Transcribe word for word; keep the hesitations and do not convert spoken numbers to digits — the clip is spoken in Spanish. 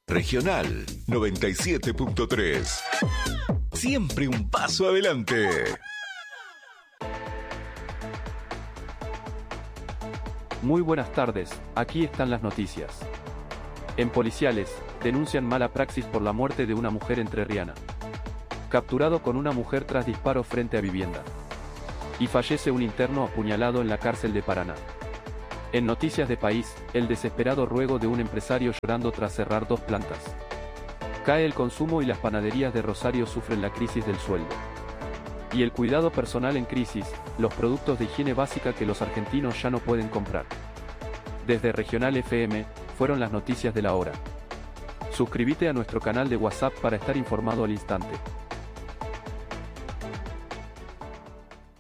Regional noventa y siete punto tres. Siempre un paso adelante. Muy buenas tardes, aquí están las noticias. En Policiales, denuncian mala praxis por la muerte de una mujer entrerriana. Capturado con una mujer tras disparo frente a vivienda. Y fallece un interno apuñalado en la cárcel de Paraná. En Noticias de País, el desesperado ruego de un empresario llorando tras cerrar dos plantas. Cae el consumo y las panaderías de Rosario sufren la crisis del sueldo. Y el cuidado personal en crisis, los productos de higiene básica que los argentinos ya no pueden comprar. Desde Regional F M, fueron las noticias de la hora. Suscríbete a nuestro canal de WhatsApp para estar informado al instante.